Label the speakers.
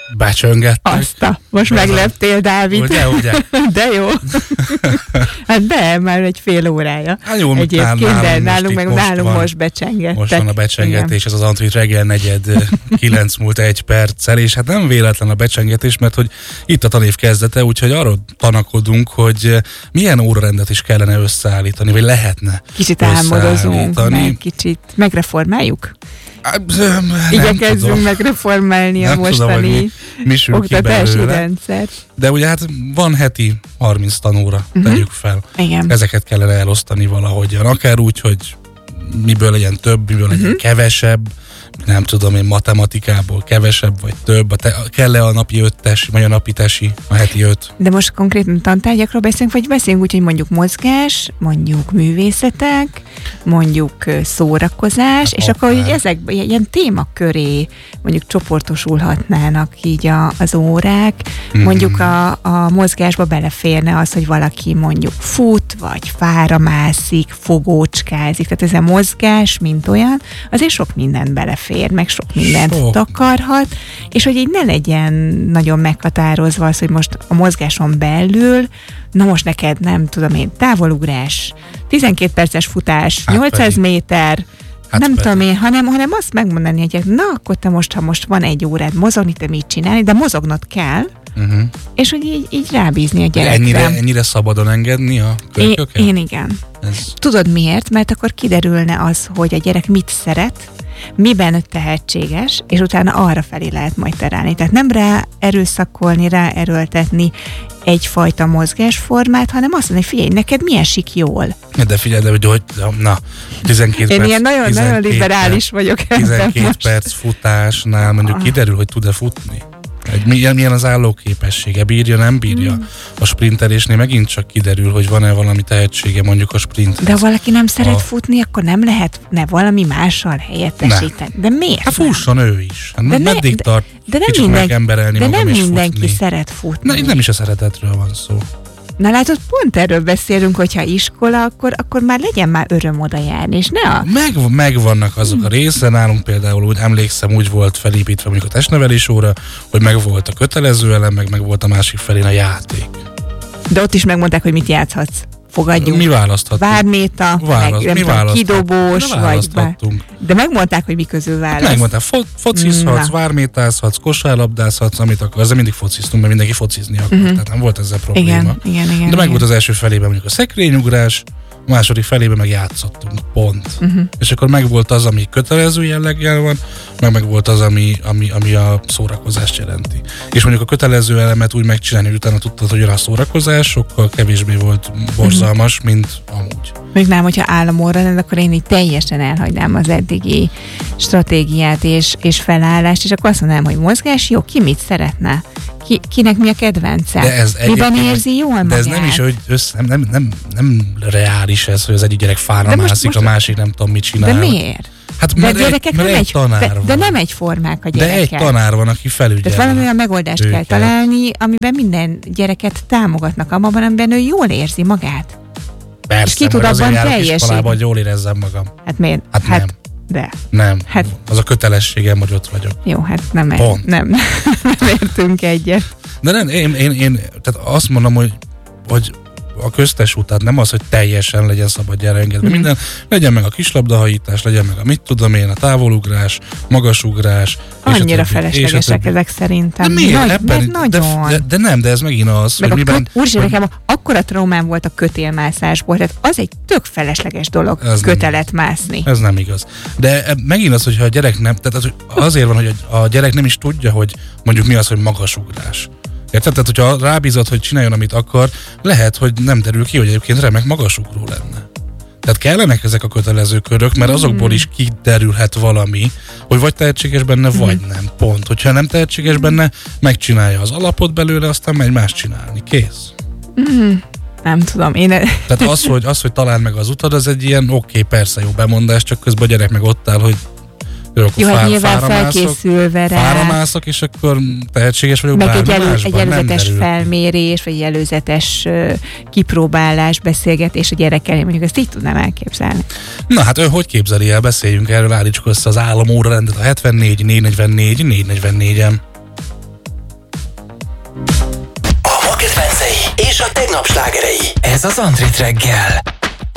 Speaker 1: becsöngettek.
Speaker 2: Most megleptél, Dávid.
Speaker 1: Ugye?
Speaker 2: De jó. Hát de, már egy fél órája.
Speaker 1: Hát jó,
Speaker 2: egyébként, de nálunk most becsengettek.
Speaker 1: Most van a becsengetés, ez az Antrit reggel 8:45 múlt 1 perccel, és hát nem véletlen a becsengetés, mert hogy itt a tanév kezdete, úgyhogy arról tanakodunk, hogy milyen órarendet is kellene összeállítani, vagy lehetne
Speaker 2: kicsit álmodozunk, kicsit megreformáljuk. Igyekezzünk megreformálni a mostani oktatási rendszert.
Speaker 1: De ugye hát van heti 30 tanóra, tegyük fel.
Speaker 2: Igen.
Speaker 1: Ezeket kellene elosztani valahogyan. Akár úgy, hogy miből legyen több, miből legyen kevesebb. Nem tudom én, matematikából kevesebb vagy több. Kell-e a napi 5 tesi, vagy a napi tesi, a heti 5?
Speaker 2: De most konkrétan tantárgyakról beszélünk, vagy beszélünk úgy, hogy mondjuk mozgás, mondjuk művészetek, mondjuk szórakozás, és akkor hogy ezek ilyen témaköré mondjuk csoportosulhatnának így az órák. Mondjuk a mozgásba beleférne az, hogy valaki mondjuk fut, vagy fára mászik, fogócskázik. Tehát ez a mozgás, mint olyan, azért sok mindent belefér, meg sok mindent takarhat, és hogy így ne legyen nagyon meghatározva az, hogy most a mozgáson belül, na most neked nem tudom én, távolugrás, 12 perces futás, 800 méter, nem tudom én, hanem azt megmondani, hogy na akkor te most, ha most van 1 órád mozogni, te mit csinálni, de mozognod kell, és hogy így rábízni a gyerekre.
Speaker 1: Ennyire szabadon engedni a kölyköket?
Speaker 2: Én igen. Tudod miért? Mert akkor kiderülne az, hogy a gyerek mit szeret, miben tehetséges, és utána arra felé lehet majd terelni. Tehát nem rá erőszakolni, rá erőltetni egyfajta mozgásformát, hanem azt mondani, figyelj, neked mi esik jól?
Speaker 1: De figyelj, de hogy na, 12 perc.
Speaker 2: Én ilyen nagyon liberális vagyok.
Speaker 1: 12 perc futásnál mondjuk kiderül, hogy tud-e futni. Milyen az állóképessége, bírja, nem bírja. A sprintelésnél megint csak kiderül, hogy van-e valami tehetsége mondjuk a sprinthez.
Speaker 2: De ha valaki nem szeret futni, akkor nem lehetne valami mással helyettesíteni. De miért?
Speaker 1: Hát fusson ő is. Hát meddig tart kicsit megemberelni magam és futni.
Speaker 2: De nem mindenki szeret futni.
Speaker 1: Na, itt nem is a szeretetről van szó.
Speaker 2: Na látod, pont erről beszélünk, hogyha iskola, akkor már legyen már öröm oda járni, és ne a...
Speaker 1: Megvannak azok a része, nálunk például úgy emlékszem, úgy volt felépítve mondjuk a testnevelés óra, hogy megvolt a kötelező elem, meg volt a másik felén a játék.
Speaker 2: De ott is megmondták, hogy mit játszhatsz. Fogadjunk.
Speaker 1: Mi választhattunk?
Speaker 2: Várméta, kidobós, vagy... De megmondták, hogy mi közül választ.
Speaker 1: Megmondták, focizhatsz, vármétázhatsz, kosárlabdázhatsz, amit akarsz, de mindig fociztunk, mert mindenki focizni akar, tehát nem volt ezzel probléma.
Speaker 2: Igen,
Speaker 1: de meg volt az első felében mondjuk a szekrényugrás, a második felében meg játszottunk, pont. És akkor meg volt az, ami kötelező jelleggel van, meg volt az, ami a szórakozást jelenti. És mondjuk a kötelező elemet úgy megcsinálni, hogy utána tudtad, hogy a szórakozás sokkal kevésbé volt borzalmas, mint amúgy.
Speaker 2: Még nem, hogyha államóra lenne, akkor én így teljesen elhagynám az eddigi stratégiát és felállást, és akkor azt mondanám, hogy mozgás, jó, ki mit szeretne? Kinek mi a kedvence? Miben érzi jól magát?
Speaker 1: De ez nem is, hogy nem reális ez, hogy az egyik gyerek fára mászik, a másik nem tudom mit csinál.
Speaker 2: De miért?
Speaker 1: Hát egy tanár van.
Speaker 2: De nem egyformák a gyerekek.
Speaker 1: De egy tanár van, aki felügyel.
Speaker 2: Tehát valami olyan megoldást kell találni, amiben minden gyereket támogatnak abban, amiben ő jól érzi magát.
Speaker 1: Persze, és
Speaker 2: ki tud abban teljesíteni.
Speaker 1: Hogy jól érezzem magam.
Speaker 2: Hát miért?
Speaker 1: Hát nem.
Speaker 2: De.
Speaker 1: Nem. Hát, az a kötelességem, hogy ott vagyok.
Speaker 2: Jó, hát nem értünk egyet.
Speaker 1: De nem, én tehát azt mondom, hogy a köztes út, tehát nem az, hogy teljesen legyen szabadjára engedve. Minden, legyen meg a kislabdahajítás, legyen meg a mit tudom én, a távolugrás, magasugrás.
Speaker 2: Annyira feleslegesek ezek szerintem.
Speaker 1: De miért? De nem, de ez megint az,
Speaker 2: meg hogy miben... Úristen, nekem akkora traumám volt a kötélmászásból, tehát az egy tök felesleges dolog kötelet mászni.
Speaker 1: Ez nem igaz. De megint az, hogyha a gyerek nem, tehát azért van, hogy a gyerek nem is tudja, hogy mondjuk mi az, hogy magasugrás. Érted? Tehát, hogyha rábízod, hogy csináljon, amit akar, lehet, hogy nem derül ki, hogy egyébként remek magasugró lenne. Tehát kellenek ezek a kötelező körök, mert azokból is kiderülhet valami, hogy vagy tehetséges benne, vagy nem. Pont. Hogyha nem tehetséges benne, megcsinálja az alapot belőle, aztán megy más csinálni. Kész.
Speaker 2: Nem tudom.
Speaker 1: Tehát az, hogy találd meg az utad, az egy ilyen oké, persze jó bemondás, csak közben a gyerek meg ott áll, hogy
Speaker 2: jó, hát nyilván felkészülve rá.
Speaker 1: Fáramászok, és akkor tehetséges vagyok
Speaker 2: meg egy előzetes felmérés, vagy egy előzetes kipróbálás, beszélgetés a gyerekkel. Én mondjuk ezt így tudnám elképzelni.
Speaker 1: Na hát hogy képzeli el? Beszéljünk erről, állítsuk össze az államóra rendet a 74 444 444-en.
Speaker 3: és a tegnap slágerei. Ez az Antrit reggel.